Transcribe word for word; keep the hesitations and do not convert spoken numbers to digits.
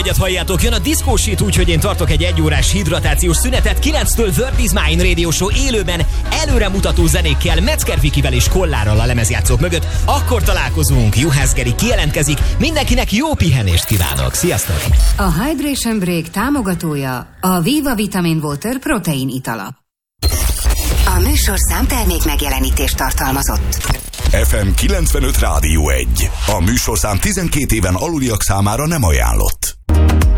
egyet halljátok, jön a Disco Shit, úgyhogy én tartok egy egyórás hidratációs szünetet. kilenctől World is Mine Radio Show élőben, előremutató zenékkel, Metzger Vikivel és Kollárral a lemezjátszók mögött. Akkor találkozunk, Juhász Geri kijelentkezik. Mindenkinek jó pihenést kívánok. Sziasztok! A Hydration Break támogatója a Viva Vitamin Water protein itala. A műsorszám termék megjelenítést tartalmazott. ef em kilencvenöt Rádió egy. A műsorszám tizenkét éven aluliak számára nem ajánlott.